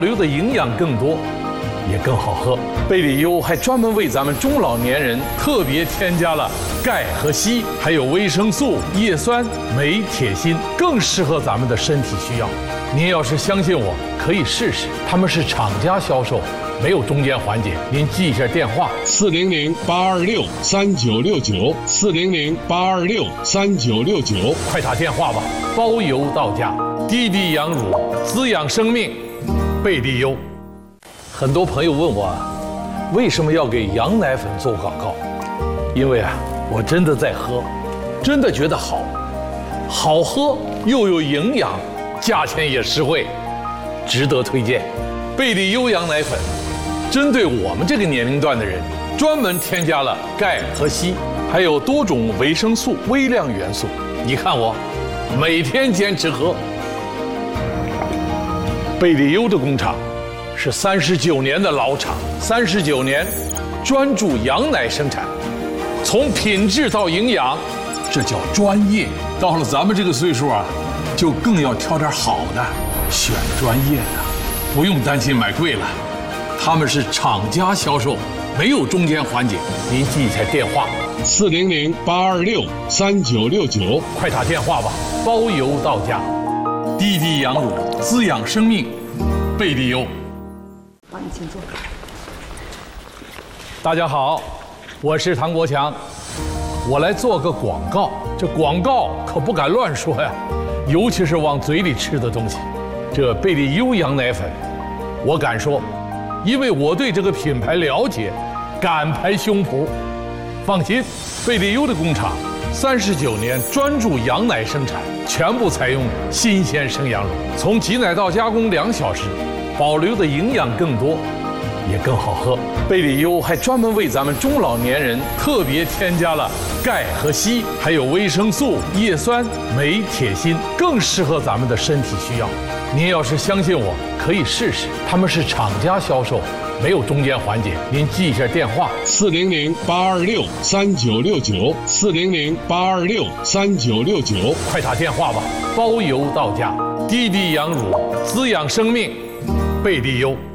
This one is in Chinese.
留的营养更多，也更好喝。贝里优还专门为咱们中老年人特别添加了钙和硒，还有维生素、叶酸、镁、铁、锌，更适合咱们的身体需要。您要是相信我，可以试试。他们是厂家销售，没有中间环节。您记一下电话：400-826-3969，400-826-3969，快打电话吧，包邮到家。滴滴羊乳，滋养生命。贝利优。很多朋友问我，为什么要给羊奶粉做广告？因为我真的在喝，真的觉得好喝又有营养，价钱也实惠，值得推荐。贝利优羊奶粉针对我们这个年龄段的人，专门添加了钙和硒，还有多种维生素、微量元素。你看我每天坚持喝。贝利优的工厂是39年的老厂，39年专注羊奶生产，从品质到营养，这叫专业。到了咱们这个岁数就更要挑点好的，选专业的，不用担心买贵了。他们是厂家销售，没有中间环节。您记一下电话：400-826-3969，快打电话吧，包邮到家。滴滴羊乳，滋养生命，贝利优。 好，你请坐。 大家好，我是唐国强，我来做个广告。这广告可不敢乱说呀，尤其是往嘴里吃的东西。这贝利优羊奶粉，我敢说，因为我对这个品牌了解，敢拍胸脯。放心，贝利优的工厂39年专注羊奶生产，全部采用新鲜生羊乳，从挤奶到加工2小时，保留的营养更多，也更好喝。贝利优还专门为咱们中老年人特别添加了钙和硒，还有维生素、叶酸、镁、铁、锌，更适合咱们的身体需要。您要是相信我，可以试试。他们是厂家销售，没有中间环节。您记一下电话：400-826-3969，400-826-3969，快打电话吧，包邮到家。滴滴羊乳，滋养生命，贝利优。